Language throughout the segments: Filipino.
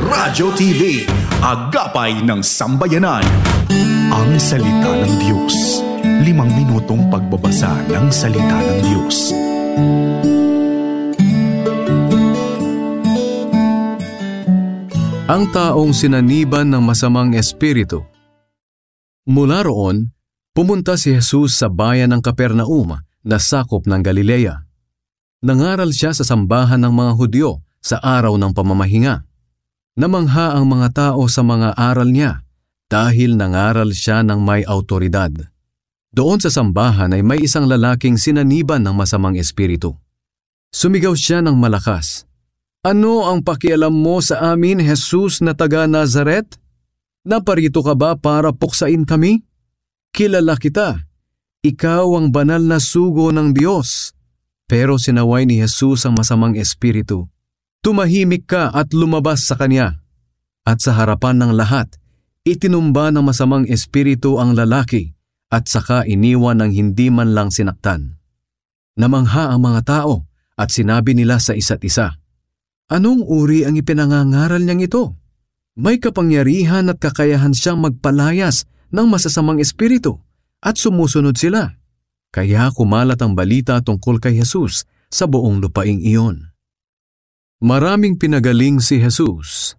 Radyo TV, agapay ng sambayanan. Ang salita ng Diyos. 5 minutong pagbabasa ng salita ng Diyos. Ang taong sinaniban ng masamang espiritu. Mula roon, pumunta si Jesus sa bayan ng Capernaum na sakop ng Galilea. Nangaral siya sa sambahan ng mga Hudyo sa araw ng pamamahinga. Namangha ang mga tao sa mga aral niya dahil nangaral siya ng may awtoridad. Doon sa sambahan ay may isang lalaking sinaniban ng masamang espiritu. Sumigaw siya ng malakas, "Ano ang pakialam mo sa amin, Jesus na taga Nazaret? Naparito ka ba para puksain kami? Kilala kita. Ikaw ang banal na sugo ng Diyos." Pero sinaway ni Jesus ang masamang espiritu. Tumahimik ka at lumabas sa kanya. At sa harapan ng lahat, itinumba ng masamang espiritu ang lalaki at saka iniwan ng hindi man lang sinaktan. Namangha ang mga tao at sinabi nila sa isa't isa, "Anong uri ang ipinangangaral niyang ito? May kapangyarihan at kakayahan siyang magpalayas ng masasamang espiritu at sumusunod sila." Kaya kumalat ang balita tungkol kay Jesus sa buong lupaing iyon. Maraming pinagaling si Jesus.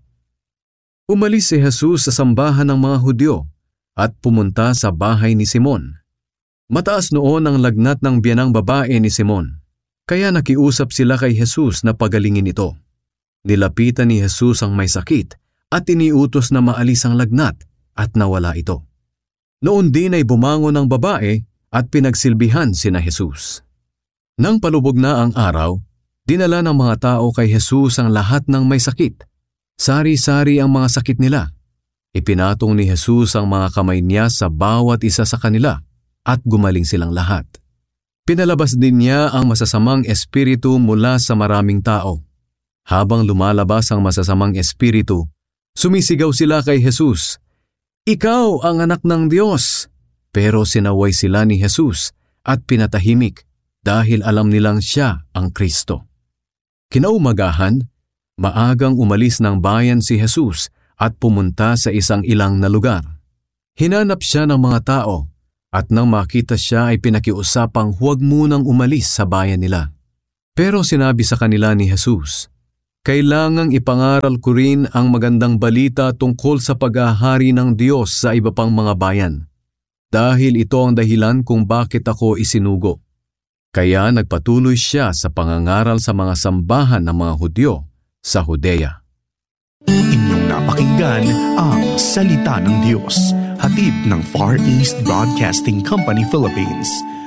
Umalis si Jesus sa sambahan ng mga Hudyo at pumunta sa bahay ni Simon. Mataas noon ang lagnat ng biyanang babae ni Simon, kaya nakiusap sila kay Jesus na pagalingin ito. Nilapitan ni Jesus ang may sakit at iniutos na maalis ang lagnat at nawala ito. Noon din ay bumangon ang babae at pinagsilbihan sina Jesus. Nang palubog na ang araw, dinala ng mga tao kay Jesus ang lahat ng may sakit. Sari-sari ang mga sakit nila. Ipinatong ni Jesus ang mga kamay niya sa bawat isa sa kanila at gumaling silang lahat. Pinalabas din niya ang masasamang espiritu mula sa maraming tao. Habang lumalabas ang masasamang espiritu, sumisigaw sila kay Jesus, "Ikaw ang anak ng Diyos!" Pero sinaway sila ni Jesus at pinatahimik dahil alam nilang siya ang Kristo. Kinaumagahan, maagang umalis ng bayan si Jesus at pumunta sa isang ilang na lugar. Hinanap siya ng mga tao at nang makita siya ay pinakiusapang huwag munang umalis sa bayan nila. Pero sinabi sa kanila ni Jesus, "Kailangang ipangaral ko rin ang magandang balita tungkol sa paghahari ng Diyos sa iba pang mga bayan. Dahil ito ang dahilan kung bakit ako isinugo." Kaya nagpatuloy siya sa pangangaral sa mga sambahan ng mga Hudyo sa Judea. Inyong napakinggan ang Salita ng Diyos, hatid ng Far East Broadcasting Company Philippines.